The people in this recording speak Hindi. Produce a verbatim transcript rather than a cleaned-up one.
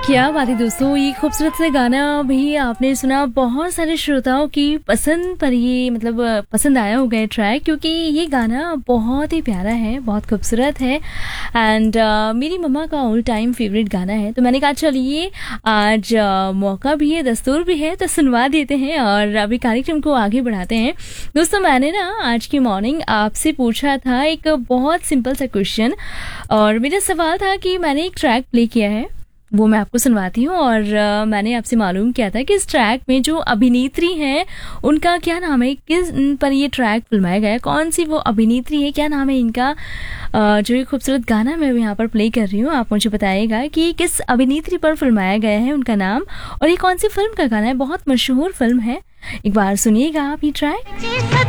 क्या बात है दोस्तों, ये खूबसूरत सा गाना भी आपने सुना। बहुत सारे श्रोताओं की पसंद पर ये मतलब पसंद आया होगा ये ट्रैक, क्योंकि ये गाना बहुत ही प्यारा है, बहुत खूबसूरत है एंड uh, मेरी मम्मा का ऑल टाइम फेवरेट गाना है। तो मैंने कहा चलिए आज uh, मौका भी है, दस्तूर भी है, तो सुनवा देते हैं और अभी कार्यक्रम को आगे बढ़ाते हैं। दोस्तों मैंने ना आज की मॉर्निंग आपसे पूछा था एक बहुत सिंपल सा क्वेश्चन, और मेरा सवाल था कि मैंने एक ट्रैक प्ले किया है, वो मैं आपको सुनवाती हूँ। और uh, मैंने आपसे मालूम किया था कि इस ट्रैक में जो अभिनेत्री हैं उनका क्या नाम है, किस पर ये ट्रैक फिल्माया गया है, कौन सी वो अभिनेत्री है, क्या नाम है इनका। uh, जो ये खूबसूरत गाना मैं यहाँ पर प्ले कर रही हूँ, आप मुझे बताइएगा कि किस अभिनेत्री पर फिल्माया गया है, उनका नाम, और ये कौन सी फिल्म का गाना है। बहुत मशहूर फिल्म है, एक बार सुनिएगा आप ये ट्रैक।